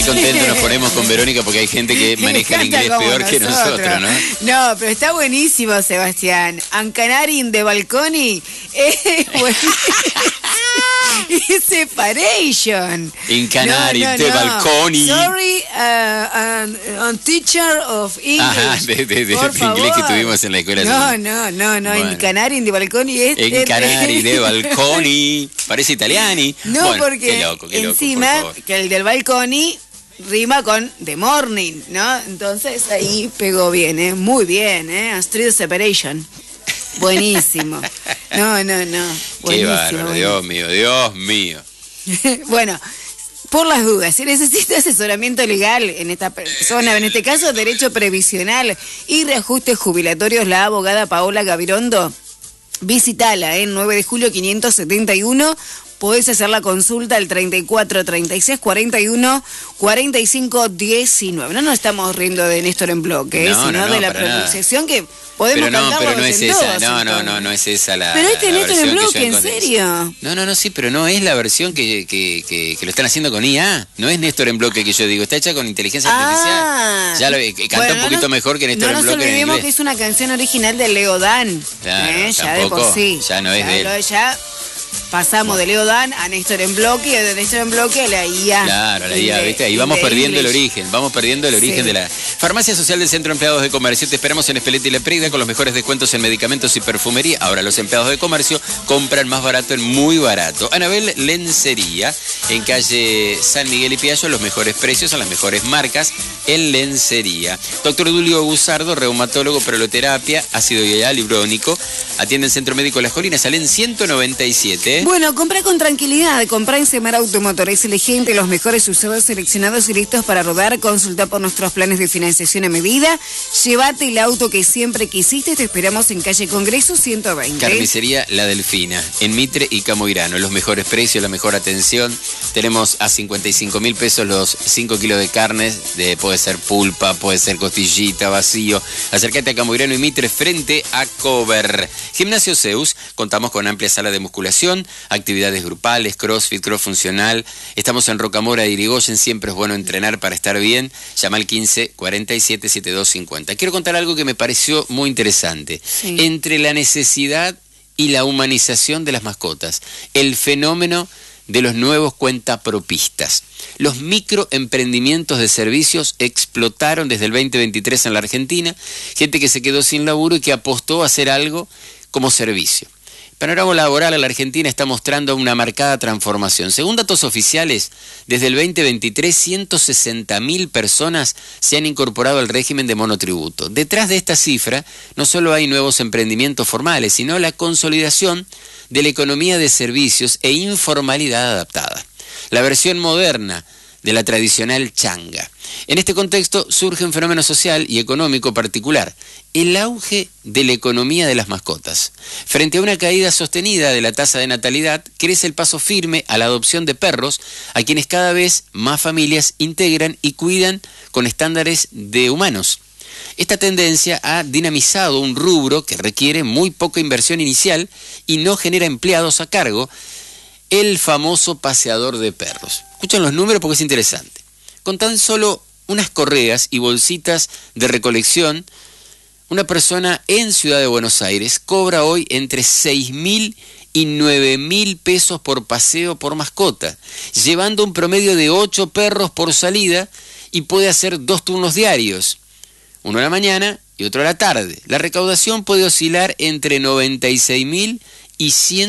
Qué contento nos ponemos con Verónica porque hay gente que maneja el inglés peor que nosotros, ¿no? No, pero está buenísimo, Sebastián. Ancanarin de Balconi. Y Separation. Ancanarin de Balconi. Sorry, teacher of English. Ajá, de inglés que tuvimos en la escuela. No. Bueno. Ancanarin de Balconi es... Ancanarin de Balconi. Parece italiani. No, bueno, porque qué loco, encima que el del Balconi rima con The Morning, ¿no? Entonces ahí pegó bien, muy bien, Street Separation. Buenísimo. No. Qué bárbaro, Dios mío. Bueno, por las dudas, si necesita asesoramiento legal en esta persona, en este caso derecho previsional y reajustes jubilatorios, la abogada Paola Gabirondo, visítala en 9 de julio 571. Podés hacer la consulta al 34 36 41 45 19. No nos estamos riendo de Néstor en bloque, sino de la pronunciación que podemos cantarlo. Pero no es esa. Todos, no es esa la. Pero este la Néstor en bloque, ¿en encontré. serio? No, sí, pero no es la versión que lo están haciendo con IA. No es Néstor en bloque que yo digo, está hecha con inteligencia artificial. Ya canta un poquito mejor que Néstor en bloque. No nos olvidemos que es una canción original de Leo Dan. Claro, ya de por sí. Ya no es de él. Pasamos de Leo Dan a Néstor en bloque y de Néstor en bloque a la IA. Claro, la IA, ¿viste? Ahí vamos perdiendo el origen. Vamos perdiendo el origen de la Farmacia Social del Centro de Empleados de Comercio. Te esperamos en Espeleta y La Prida con los mejores descuentos en medicamentos y perfumería. Ahora los empleados de comercio compran más barato en muy barato. Anabel Lencería, en calle San Miguel y Piallo, los mejores precios a las mejores marcas en lencería. Doctor Dulio Gusardo, reumatólogo, proloterapia, ácido hialurónico. Atiende el Centro Médico Las Colinas, salen 197. Bueno, compra con tranquilidad, compra en Semar Automotor, es elegante, los mejores usados seleccionados y listos para rodar. Consulta por nuestros planes de financiación a medida. Llévate el auto que siempre quisiste, te esperamos en calle Congreso 120. Carnicería La Delfina, en Mitre y Camoirano, los mejores precios, la mejor atención. Tenemos a 55.000 pesos los 5 kilos de carne, puede ser pulpa, puede ser costillita, vacío. Acércate a Camoirano y Mitre frente a Cover. Gimnasio Zeus, contamos con amplia sala de musculación, actividades grupales, crossfit, cross funcional. Estamos en Rocamora y Irigoyen, siempre es bueno entrenar para estar bien. Llama al 15 47 72 50. Quiero contar algo que me pareció muy interesante. Sí. Entre la necesidad y la humanización de las mascotas, el fenómeno de los nuevos cuentapropistas. Los microemprendimientos de servicios explotaron desde el 2023 en la Argentina. Gente que se quedó sin laburo y que apostó a hacer algo como servicio. El panorama laboral en la Argentina está mostrando una marcada transformación. Según datos oficiales, desde el 2023, 160.000 personas se han incorporado al régimen de monotributo. Detrás de esta cifra, no solo hay nuevos emprendimientos formales, sino la consolidación de la economía de servicios e informalidad adaptada. La versión moderna de la tradicional changa. En este contexto surge un fenómeno social y económico particular, el auge de la economía de las mascotas. Frente a una caída sostenida de la tasa de natalidad, crece el paso firme a la adopción de perros, a quienes cada vez más familias integran y cuidan con estándares de humanos. Esta tendencia ha dinamizado un rubro que requiere muy poca inversión inicial y no genera empleados a cargo, el famoso paseador de perros. Escuchen los números porque es interesante. Con tan solo unas correas y bolsitas de recolección, una persona en Ciudad de Buenos Aires cobra hoy entre 6.000 y 9.000 pesos por paseo por mascota, llevando un promedio de 8 perros por salida y puede hacer 2 turnos diarios, uno a la mañana y otro a la tarde. La recaudación puede oscilar entre 96.000 y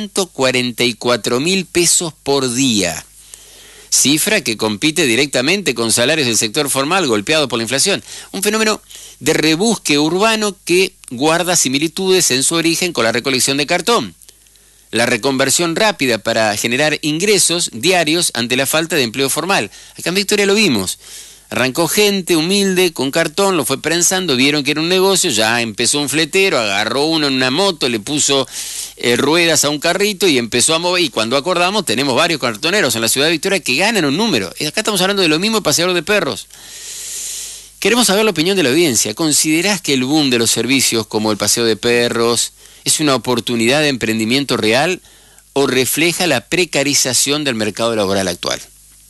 144.000 pesos por día. Cifra que compite directamente con salarios del sector formal golpeado por la inflación. Un fenómeno de rebusque urbano que guarda similitudes en su origen con la recolección de cartón. La reconversión rápida para generar ingresos diarios ante la falta de empleo formal. Acá en Victoria lo vimos. Arrancó gente humilde con cartón, lo fue prensando, vieron que era un negocio, ya empezó un fletero, agarró uno en una moto, le puso ruedas a un carrito y empezó a mover. Y cuando acordamos, tenemos varios cartoneros en la ciudad de Victoria que ganan un número. Acá estamos hablando de lo mismo de paseador de perros. Queremos saber la opinión de la audiencia. ¿Considerás que el boom de los servicios como el paseo de perros es una oportunidad de emprendimiento real o refleja la precarización del mercado laboral actual?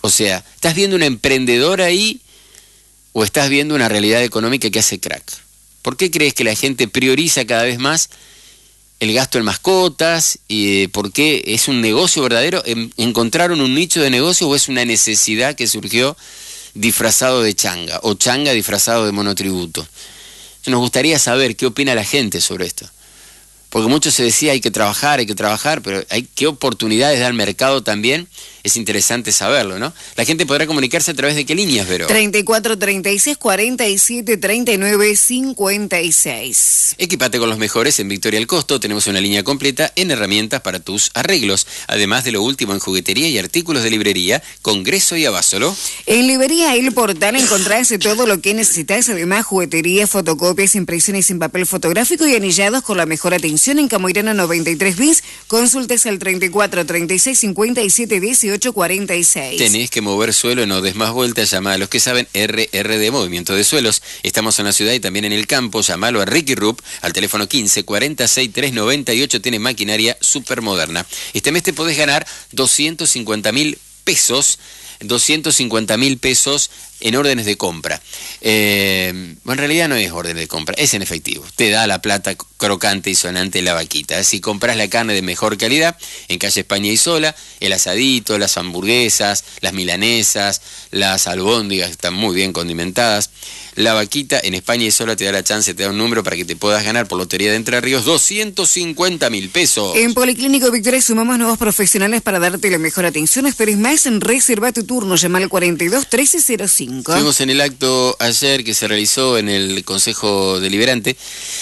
O sea, ¿estás viendo una emprendedora ahí o estás viendo una realidad económica que hace crack? ¿Por qué crees que la gente prioriza cada vez más el gasto en mascotas? ¿Y por qué es un negocio verdadero? ¿Encontraron un nicho de negocio o es una necesidad que surgió disfrazado de changa o changa disfrazado de monotributo? Nos gustaría saber qué opina la gente sobre esto. Porque mucho se decía hay que trabajar, pero qué oportunidades da el mercado también. Es interesante saberlo, ¿no? La gente podrá comunicarse a través de qué líneas, Vero. 34 36 47 39 56. Equipate con los mejores en Victoria al Costo. Tenemos una línea completa en herramientas para tus arreglos, además de lo último en juguetería y artículos de librería, Congreso y Abasolo. En Librería El Portal encontrás todo lo que necesitas, además juguetería, fotocopias, impresiones en papel fotográfico y anillados con la mejor atención en Camoirano 93 bis. Consultes al 34 36 57 18 46. Tenés que mover suelo, no des más vueltas, llama a los que saben RRD Movimiento de Suelos. Estamos en la ciudad y también en el campo. Llamalo a Ricky Rupp al teléfono 15 46 398. Tiene maquinaria súper moderna. Este mes te podés ganar 250.000 pesos. 250.000 pesos en órdenes de compra. En realidad no es orden de compra, es en efectivo. Te da la plata crocante y sonante la vaquita. Si compras la carne de mejor calidad, en calle España y Sola, el asadito, las hamburguesas, las milanesas, las albóndigas están muy bien condimentadas. La vaquita en España y Sola te da la chance, te da un número para que te puedas ganar por Lotería de Entre Ríos 250.000 pesos. En Policlínico Victoria sumamos nuevos profesionales para darte la mejor atención. Esperes más, reserva tu turno, llama al 42 1305. Estuvimos en el acto ayer que se realizó en el Consejo Deliberante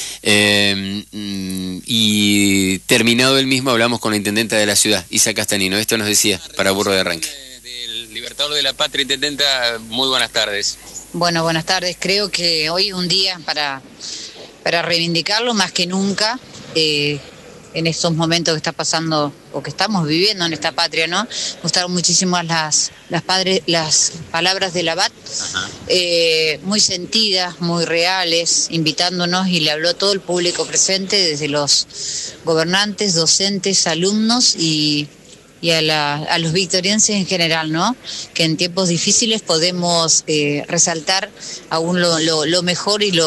y terminado el mismo hablamos con la intendenta de la ciudad, Isa Castanino. Esto nos decía para Burro de Arranque. Del Libertador de la Patria, intendenta, muy buenas tardes. Bueno, buenas tardes. Creo que hoy es un día para reivindicarlo más que nunca en estos momentos que está pasando o que estamos viviendo en esta patria, ¿no? Me gustaron muchísimo las palabras del abad, muy sentidas, muy reales, invitándonos, y le habló a todo el público presente, desde los gobernantes, docentes, alumnos y a los victorienses en general, ¿no? Que en tiempos difíciles podemos resaltar aún lo mejor y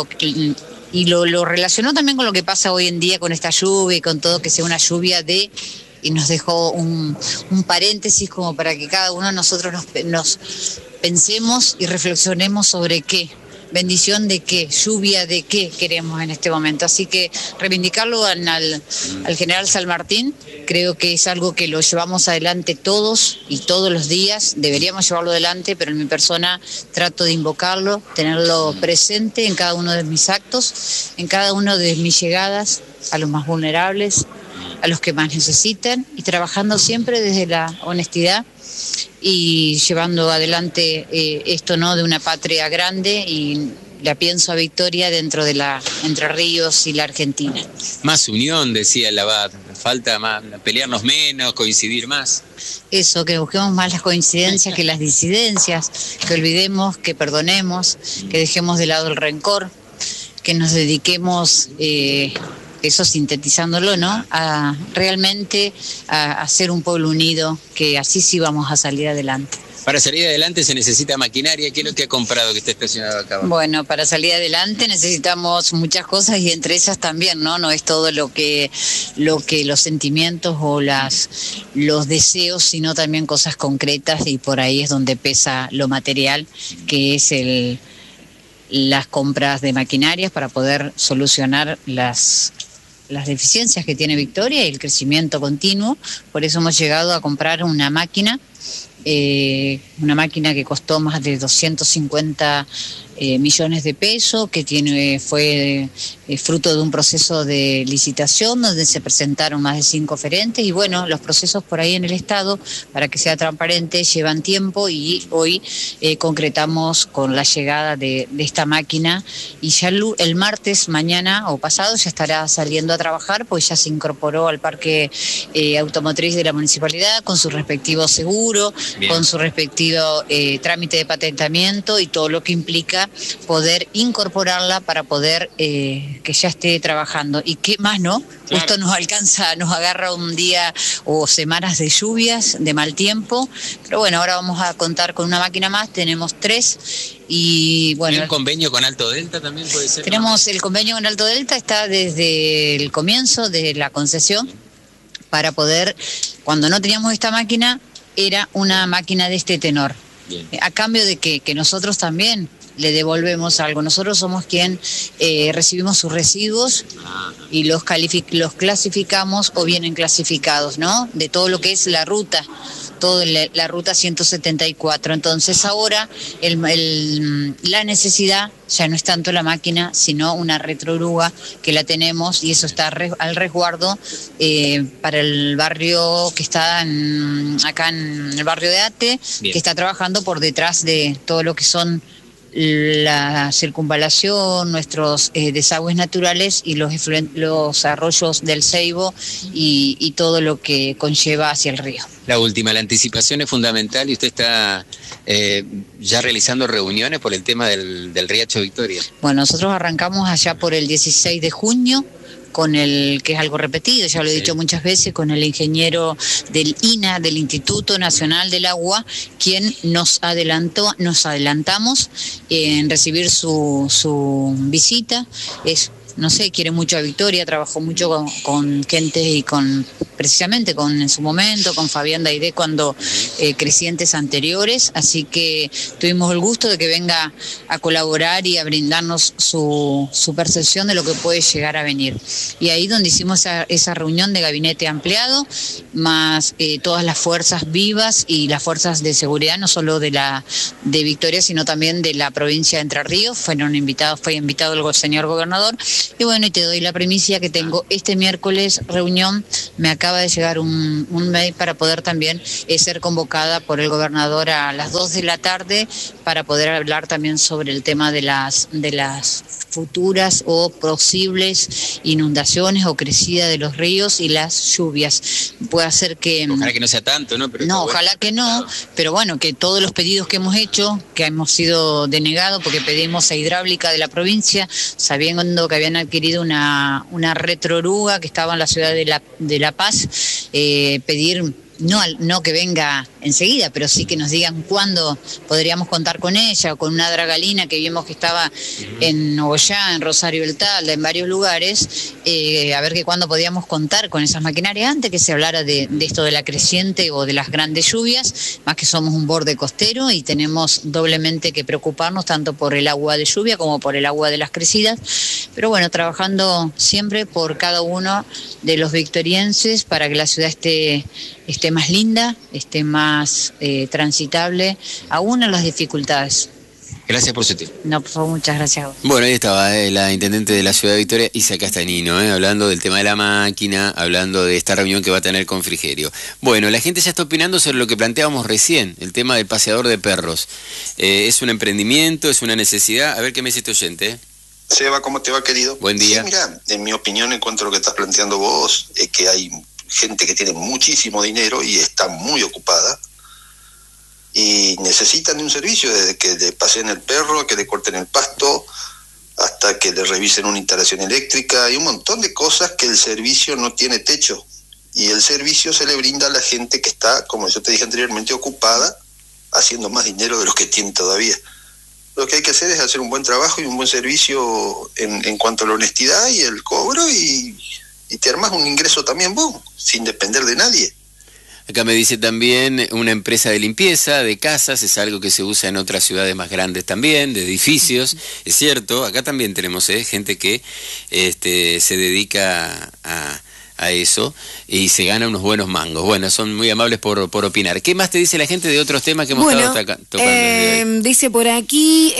lo relacionó también con lo que pasa hoy en día con esta lluvia y con todo, que sea una lluvia y nos dejó un paréntesis como para que cada uno de nosotros nos pensemos y reflexionemos sobre qué. Bendición de qué, lluvia de qué queremos en este momento. Así que reivindicarlo al general San Martín, creo que es algo que lo llevamos adelante todos y todos los días. Deberíamos llevarlo adelante, pero en mi persona trato de invocarlo, tenerlo presente en cada uno de mis actos, en cada una de mis llegadas a los más vulnerables, a los que más necesitan, y trabajando siempre desde la honestidad y llevando adelante esto, ¿no?, de una patria grande, y la pienso a Victoria dentro de la Entre Ríos y la Argentina. Más unión, decía el abad, falta más, pelearnos menos, coincidir más. Eso, que busquemos más las coincidencias que las disidencias, que olvidemos, que perdonemos, que dejemos de lado el rencor, que nos dediquemos, eso sintetizándolo, ¿no?, a realmente a ser un pueblo unido, que así sí vamos a salir adelante. Para salir adelante se necesita maquinaria. ¿Qué es lo que ha comprado que está estacionado acá? Bueno, para salir adelante necesitamos muchas cosas, y entre ellas también, no es todo lo que los sentimientos o los deseos, sino también cosas concretas, y por ahí es donde pesa lo material, que es las compras de maquinarias para poder solucionar las deficiencias que tiene Victoria y el crecimiento continuo. Por eso hemos llegado a comprar una máquina que costó más de 250 millones de pesos, que fue fruto de un proceso de licitación donde se presentaron más de 5 oferentes, y bueno, los procesos por ahí en el Estado, para que sea transparente, llevan tiempo, y hoy concretamos con la llegada de esta máquina, y ya el martes, mañana o pasado, ya estará saliendo a trabajar, pues ya se incorporó al parque automotriz de la municipalidad con su respectivo seguro. Bien. Con su respectivo trámite de patentamiento y todo lo que implica para poder incorporarla, para poder que ya esté trabajando. ¿Y qué más, no? Claro. Justo nos alcanza, nos agarra un día o semanas de lluvias, de mal tiempo, pero bueno, ahora vamos a contar con una máquina más, tenemos 3 y bueno... ¿El convenio con Alto Delta también puede ser? Tenemos el convenio con Alto Delta, está desde el comienzo de la concesión, para poder, cuando no teníamos esta máquina, era una máquina de este tenor. Bien. A cambio de que nosotros también le devolvemos algo. Nosotros somos quien recibimos sus residuos y los clasificamos o vienen clasificados, ¿no? De todo lo que es la ruta, toda la ruta 174. Entonces ahora la necesidad ya no es tanto la máquina, sino una retrooruga que la tenemos, y eso está al resguardo para el barrio que está acá en el barrio de Ate. Bien. Que está trabajando por detrás de todo lo que son la circunvalación, nuestros desagües naturales y los arroyos del Ceibo y todo lo que conlleva hacia el río. La última, la anticipación es fundamental, y usted está ya realizando reuniones por el tema del Riacho Victoria. Bueno, nosotros arrancamos allá por el 16 de junio, con que es algo repetido, ya lo he dicho muchas veces, con el ingeniero del INA, del Instituto Nacional del Agua, quien nos adelantamos en recibir su visita. No sé, quiere mucho a Victoria, trabajó mucho con gente y precisamente en su momento, con Fabián Daidé cuando crecientes anteriores, así que tuvimos el gusto de que venga a colaborar y a brindarnos su percepción de lo que puede llegar a venir. Y ahí donde hicimos esa reunión de gabinete ampliado, más todas las fuerzas vivas y las fuerzas de seguridad, no solo de Victoria, sino también de la provincia de Entre Ríos, fue invitado el señor gobernador. Y bueno, y te doy la primicia que tengo este miércoles reunión. Me acaba de llegar un mail para poder también ser convocada por el gobernador a las 2 de la tarde para poder hablar también sobre el tema de las futuras o posibles inundaciones o crecida de los ríos y las lluvias. Puede hacer que... Ojalá que no sea tanto, ¿no? Pero no, ojalá que no, pero bueno, que todos los pedidos que hemos hecho, que hemos sido denegados porque pedimos a Hidráulica de la provincia, sabiendo que habían adquirido una retrooruga que estaba en la ciudad de La Paz, pedir... No que venga enseguida, pero sí que nos digan cuándo podríamos contar con ella, o con una dragalina que vimos que estaba en Nogoyá, en Rosario del Talda, en varios lugares, a ver que cuándo podíamos contar con esas maquinarias antes que se hablara de esto de la creciente o de las grandes lluvias, más que somos un borde costero y tenemos doblemente que preocuparnos tanto por el agua de lluvia como por el agua de las crecidas, pero bueno, trabajando siempre por cada uno de los victorienses para que la ciudad esté más linda, esté más transitable, aún en las dificultades. Gracias por su tiempo. No, por favor, muchas gracias a vos. Bueno, ahí estaba la intendente de la ciudad de Victoria, Isa Castanino, hablando del tema de la máquina, hablando de esta reunión que va a tener con Frigerio. Bueno, la gente ya está opinando sobre lo que planteábamos recién, el tema del paseador de perros. ¿Es un emprendimiento, es una necesidad? A ver qué me dice este oyente. Seba, ¿cómo te va, querido? Buen día. Sí, mira, en mi opinión, en cuanto a lo que estás planteando vos, es que hay gente que tiene muchísimo dinero y está muy ocupada y necesitan de un servicio, desde que le paseen el perro, que le corten el pasto, hasta que le revisen una instalación eléctrica. Hay un montón de cosas que el servicio no tiene techo, y el servicio se le brinda a la gente que está, como yo te dije anteriormente, ocupada, haciendo más dinero de lo que tiene todavía. Lo que hay que hacer es hacer un buen trabajo y un buen servicio en cuanto a la honestidad y el cobro, y te armas un ingreso también vos, sin depender de nadie. Acá me dice también una empresa de limpieza de casas, es algo que se usa en otras ciudades más grandes también, de edificios, es cierto, acá también tenemos gente que se dedica a eso y se gana unos buenos mangos. Bueno, son muy amables por opinar. ¿Qué más te dice la gente de otros temas que hemos estado tocando? Dice por aquí...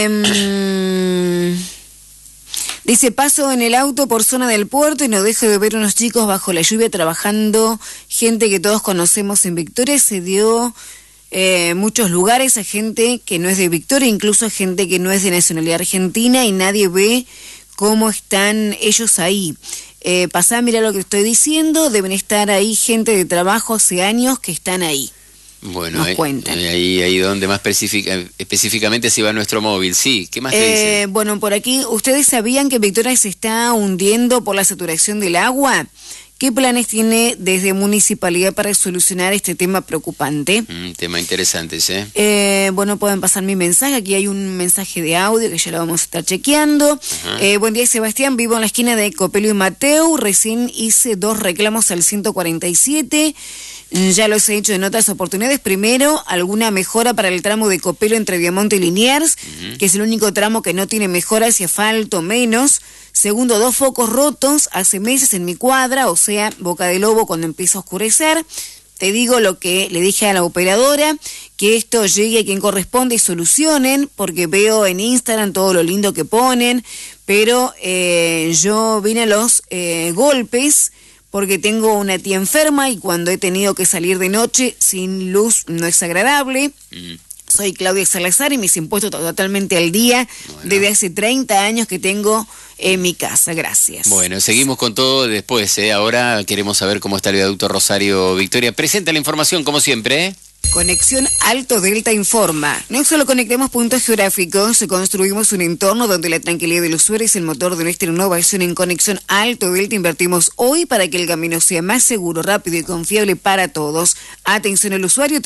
Dice, paso en el auto por zona del puerto y no dejo de ver unos chicos bajo la lluvia trabajando, gente que todos conocemos en Victoria. Se dio muchos lugares a gente que no es de Victoria, incluso a gente que no es de nacionalidad argentina, y nadie ve cómo están ellos ahí. Pasá, mira lo que estoy diciendo, deben estar ahí gente de trabajo hace años que están ahí. Bueno, nos cuentan. Ahí donde más específicamente se va nuestro móvil. Sí, ¿qué más te dicen? Bueno, por aquí, ¿ustedes sabían que Victoria se está hundiendo por la saturación del agua? ¿Qué planes tiene desde Municipalidad para solucionar este tema preocupante? Tema interesante, ¿sí? Bueno, pueden pasar mi mensaje. Aquí hay un mensaje de audio que ya lo vamos a estar chequeando. Buen día, Sebastián. Vivo en la esquina de Copelio y Mateu. Recién hice 2 reclamos al 147. Ya los he hecho en otras oportunidades. Primero, alguna mejora para el tramo de Copelio entre Viamonte y Liniers, que es el único tramo que no tiene mejora hacia asfalto menos. Segundo, 2 focos rotos hace meses en mi cuadra, o sea, Boca de Lobo cuando empieza a oscurecer. Te digo lo que le dije a la operadora, que esto llegue a quien corresponde y solucionen, porque veo en Instagram todo lo lindo que ponen, pero yo vine a los golpes porque tengo una tía enferma y cuando he tenido que salir de noche sin luz no es agradable. Soy Claudia Salazar y mis impuestos totalmente al día desde hace 30 años que tengo en mi casa. Gracias. Bueno, seguimos con todo después. Ahora queremos saber cómo está el viaducto Rosario Victoria. Presenta la información como siempre. Conexión Alto Delta informa. No solo conectemos puntos geográficos, construimos un entorno donde la tranquilidad del usuario es el motor de nuestra innovación. En Conexión Alto Delta invertimos hoy para que el camino sea más seguro, rápido y confiable para todos. Atención al usuario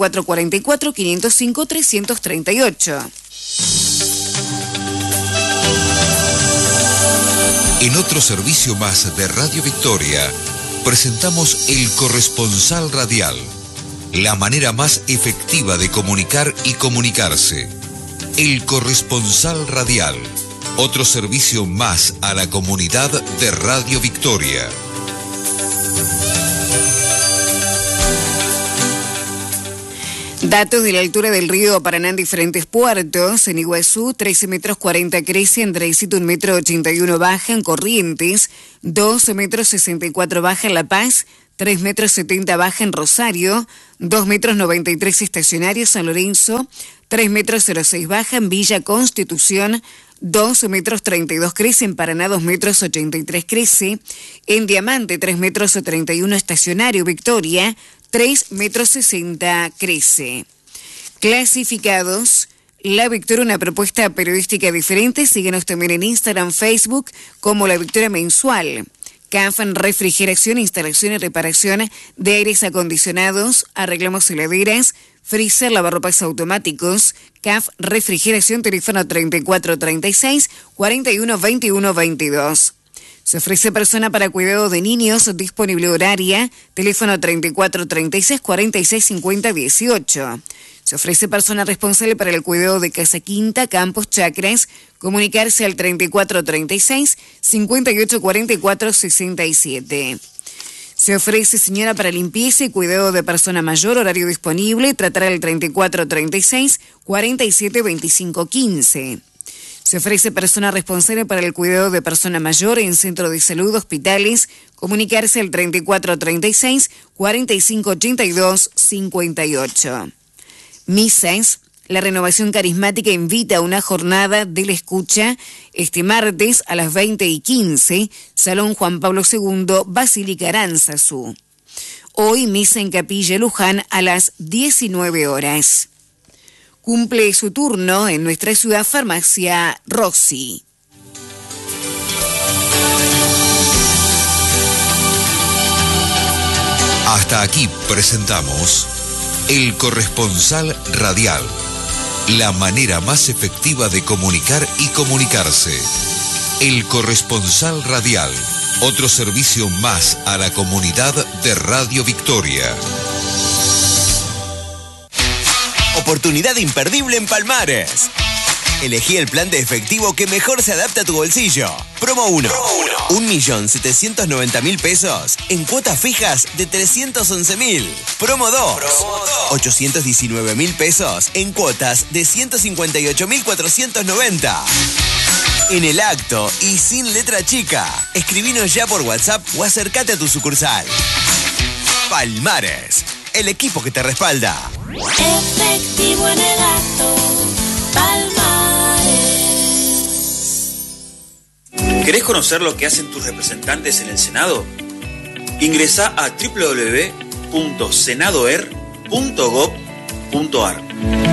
3444-505-338. En otro servicio más de Radio Victoria, presentamos El Corresponsal Radial. La manera más efectiva de comunicar y comunicarse. El Corresponsal Radial. Otro servicio más a la comunidad de Radio Victoria. Datos de la altura del río Paraná en diferentes puertos. En Iguazú, 13 metros 40 crece, en Treicito 1 metro 81 baja, en Corrientes, 12 metros 64 baja en La Paz, 3 metros 70 baja en Rosario, 2 metros 93 estacionario San Lorenzo, 3 metros 06 baja en Villa Constitución, 2 metros 32 crece en Paraná, 2 metros 83 crece, en Diamante 3 metros 31 estacionario Victoria, 3 metros 60 crece. Clasificados. La Victoria, una propuesta periodística diferente. Síguenos también en Instagram, Facebook como La Victoria Mensual. CAF en refrigeración, instalación y reparación de aires acondicionados, arreglamos heladeras, freezer, lavarropas automáticos. CAF refrigeración, teléfono 3436-412122. Se ofrece persona para cuidado de niños, disponible horaria, teléfono 3436-465018. Se ofrece persona responsable para el cuidado de casa quinta, campos, chacras, comunicarse al 3436-584467. Se ofrece señora para limpieza y cuidado de persona mayor, horario disponible, tratar al 3436-472515. Se ofrece persona responsable para el cuidado de persona mayor en centro de salud, hospitales, comunicarse al 3436-458258. Misas. La Renovación Carismática invita a una jornada de la escucha este martes a las 20:15, Salón Juan Pablo II, Basílica Aranzazú. Hoy misa en Capilla Luján a las 19 horas. Cumple su turno en nuestra ciudad Farmacia Rossi. Hasta aquí presentamos El Corresponsal Radial. La manera más efectiva de comunicar y comunicarse. El Corresponsal Radial. Otro servicio más a la comunidad de Radio Victoria. Oportunidad imperdible en Palmares. Elegí el plan de efectivo que mejor se adapta a tu bolsillo. Promo 1. 1.790.000 pesos en cuotas fijas de 311.000. Promo 2. 819.000 pesos en cuotas de 158.490. En el acto y sin letra chica. Escribinos ya por WhatsApp o acércate a tu sucursal. Palmares, el equipo que te respalda. Efectivo en el acto, Palmares. ¿Querés conocer lo que hacen tus representantes en el Senado? Ingresá a www.senadoer.gov.ar nacional.gov.ar.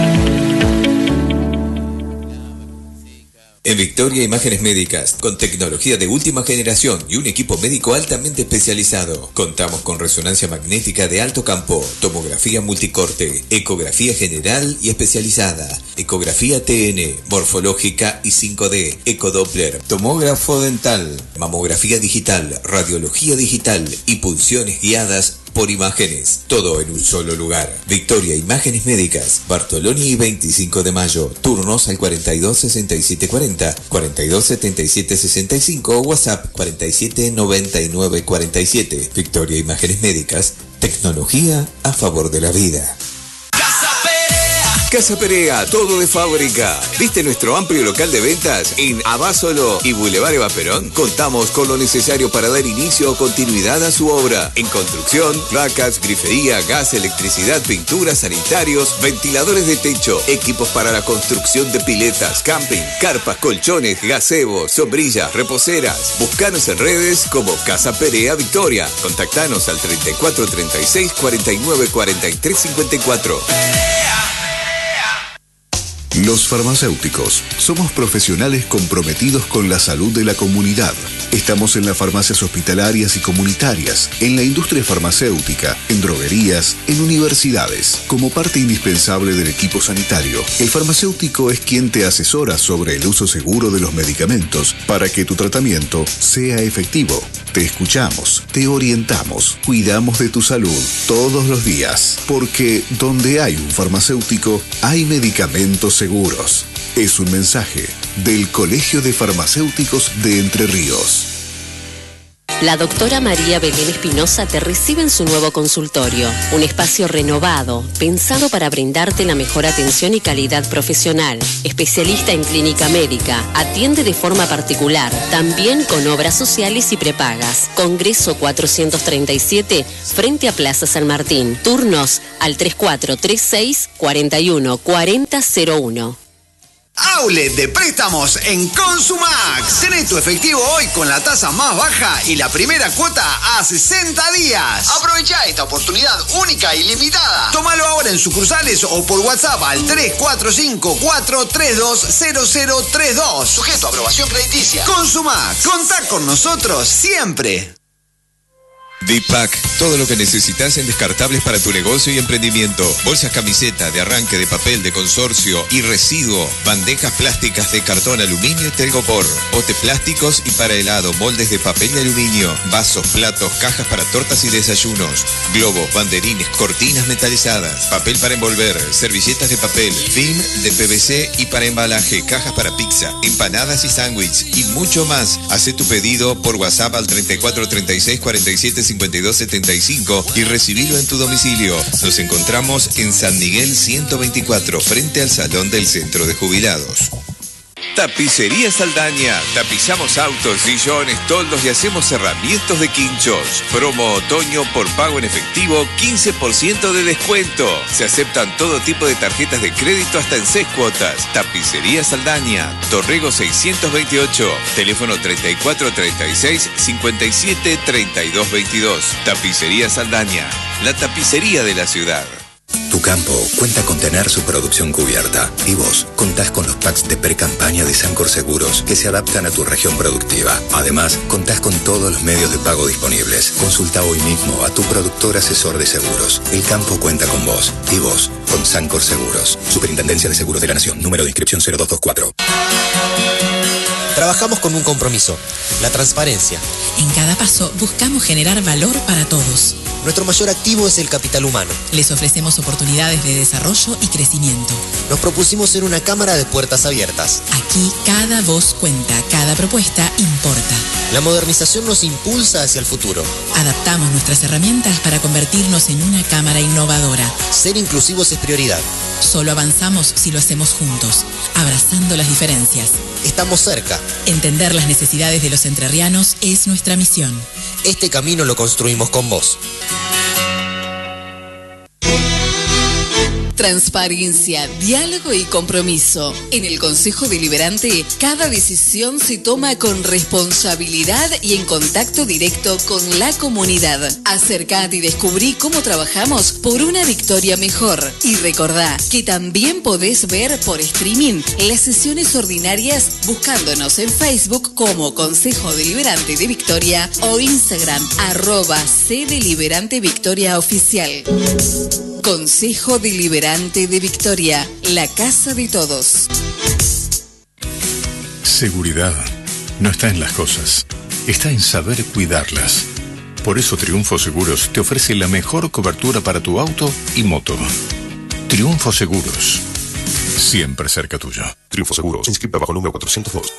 En Victoria, imágenes médicas, con tecnología de última generación y un equipo médico altamente especializado. Contamos con resonancia magnética de alto campo, tomografía multicorte, ecografía general y especializada, ecografía TN, morfológica y 5D, ecodoppler, tomógrafo dental, mamografía digital, radiología digital y punciones guiadas por imágenes, todo en un solo lugar. Victoria Imágenes Médicas, Bartoloni y 25 de Mayo, turnos al 426740, 427765 o WhatsApp 479947. Victoria Imágenes Médicas, tecnología a favor de la vida. Casa Perea, todo de fábrica. ¿Viste nuestro amplio local de ventas en Abasolo y Boulevard Eva Perón? Contamos con lo necesario para dar inicio o continuidad a su obra. En construcción, placas, grifería, gas, electricidad, pintura, sanitarios, ventiladores de techo, equipos para la construcción de piletas, camping, carpas, colchones, gazebos, sombrillas, reposeras. Búscanos en redes como Casa Perea Victoria. Contactanos al 3436 49 43 54. Los farmacéuticos somos profesionales comprometidos con la salud de la comunidad. Estamos en las farmacias hospitalarias y comunitarias, en la industria farmacéutica, en droguerías, en universidades. Como parte indispensable del equipo sanitario, el farmacéutico es quien te asesora sobre el uso seguro de los medicamentos para que tu tratamiento sea efectivo. Te escuchamos, te orientamos, cuidamos de tu salud todos los días, porque donde hay un farmacéutico, hay medicamentos seguros. Es un mensaje del Colegio de Farmacéuticos de Entre Ríos. La doctora María Belén Espinosa te recibe en su nuevo consultorio, un espacio renovado, pensado para brindarte la mejor atención y calidad profesional. Especialista en clínica médica, atiende de forma particular, también con obras sociales y prepagas. Congreso 437, frente a Plaza San Martín. Turnos al 3436 41 4001. Outlet de préstamos en Consumax. Tenés tu efectivo hoy con la tasa más baja y la primera cuota a 60 días. Aprovecha esta oportunidad única y limitada. Tómalo ahora en sucursales o por WhatsApp al 3454320032. Sujeto a aprobación crediticia. Consumax. Contá con nosotros siempre. Deepak, todo lo que necesitas en descartables para tu negocio y emprendimiento. Bolsas camiseta, de arranque, de papel, de consorcio y residuo. Bandejas plásticas de cartón, aluminio y telgopor. Botes plásticos y para helado, moldes de papel y aluminio. Vasos, platos, cajas para tortas y desayunos. Globos, banderines, cortinas metalizadas. Papel para envolver, servilletas de papel, film de PVC y para embalaje. Cajas para pizza, empanadas y sándwich y mucho más. Haz tu pedido por WhatsApp al 3436 47 5275 y recibilo en tu domicilio. Nos encontramos en San Miguel 124, frente al Salón del Centro de Jubilados. Tapicería Saldaña. Tapizamos autos, sillones, toldos y hacemos cerramientos de quinchos. Promo otoño por pago en efectivo, 15% de descuento. Se aceptan todo tipo de tarjetas de crédito hasta en 6 cuotas. Tapicería Saldaña, Torrego 628, teléfono 3436 57 32 22. Tapicería Saldaña, la tapicería de la ciudad. Tu campo cuenta con tener su producción cubierta y vos contás con los packs de pre-campaña de Sancor Seguros que se adaptan a tu región productiva. Además, contás con todos los medios de pago disponibles. Consulta hoy mismo a tu productor asesor de seguros. El campo cuenta con vos y vos con Sancor Seguros. Superintendencia de Seguros de la Nación. Número de inscripción 0224. Trabajamos con un compromiso, la transparencia. En cada paso buscamos generar valor para todos. Nuestro mayor activo es el capital humano. Les ofrecemos oportunidades de desarrollo y crecimiento. Nos propusimos ser una cámara de puertas abiertas. Aquí cada voz cuenta, cada propuesta importa. La modernización nos impulsa hacia el futuro. Adaptamos nuestras herramientas para convertirnos en una cámara innovadora. Ser inclusivos es prioridad. Solo avanzamos si lo hacemos juntos, abrazando las diferencias. Estamos cerca. Entender las necesidades de los entrerrianos es nuestra misión. Este camino lo construimos con vos. Transparencia, diálogo y compromiso. En el Consejo Deliberante, cada decisión se toma con responsabilidad y en contacto directo con la comunidad. Acercate y descubrí cómo trabajamos por una Victoria mejor. Y recordá que también podés ver por streaming las sesiones ordinarias buscándonos en Facebook como Consejo Deliberante de Victoria o Instagram @CDeliberante Victoria Oficial. Consejo Deliberante de Victoria, la casa de todos. Seguridad no está en las cosas, está en saber cuidarlas. Por eso Triunfo Seguros te ofrece la mejor cobertura para tu auto y moto. Triunfo Seguros, siempre cerca tuyo. Triunfo Seguros, inscrita bajo número 402.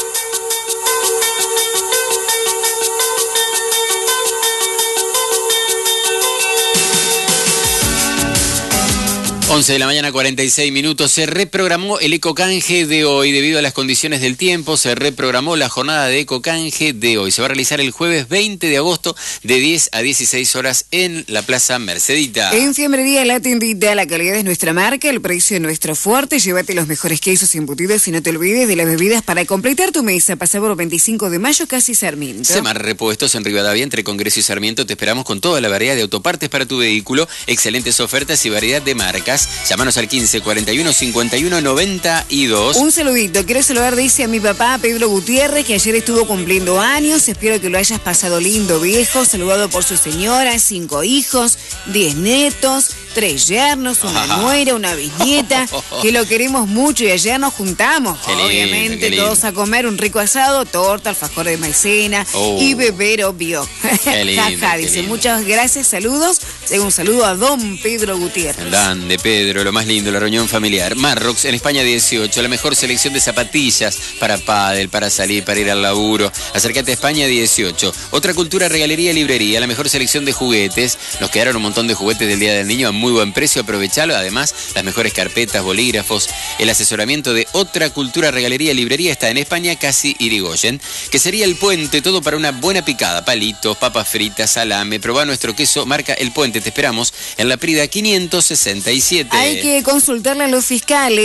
11 de la mañana, 46 minutos. Se reprogramó el ecocanje de hoy debido a las condiciones del tiempo. Se reprogramó la jornada de ecocanje de hoy. Se va a realizar el jueves 20 de agosto de 10 a 16 horas en la Plaza Mercedita. En Fiambrería La Tiendita, la calidad es nuestra marca, el precio es nuestro fuerte. Llévate los mejores quesos embutidos y no te olvides de las bebidas para completar tu mesa. Pasá por 25 de mayo, casi Sarmiento. Semar Repuestos en Rivadavia, entre Congreso y Sarmiento. Te esperamos con toda la variedad de autopartes para tu vehículo. Excelentes ofertas y variedad de marcas. Llámanos al 15 41 51 92. Un saludito. Quiero saludar, dice, a mi papá Pedro Gutiérrez, que ayer estuvo cumpliendo años. Espero que lo hayas pasado lindo, viejo. Saludado por su señora, 5 hijos, 10 nietos, 3 yernos, una nuera, una bisnieta. Que lo queremos mucho y ayer nos juntamos. Qué lindo, obviamente, qué lindo. todos a comer un rico asado, torta, alfajor de maicena y beber, obvio. Qué lindo, Jaja, qué dice, lindo. muchas gracias, saludos. Un saludo a don Pedro Gutiérrez. Dan de Pedro, lo más lindo, la reunión familiar. Marrox, en España 18, la mejor selección de zapatillas para pádel, para salir, para ir al laburo. Acércate a España 18. Otra Cultura, Regalería, Librería, la mejor selección de juguetes. Nos quedaron un montón de juguetes del Día del Niño a muy buen precio, aprovechalo. Además, las mejores carpetas, bolígrafos. El asesoramiento de Otra Cultura, Regalería, Librería está en España, casi Irigoyen, que sería El Puente, todo para una buena picada. Palitos, papas fritas, salame. Probá nuestro queso marca El Puente. Te esperamos en La Prida 567. Hay que consultarle a los fiscales.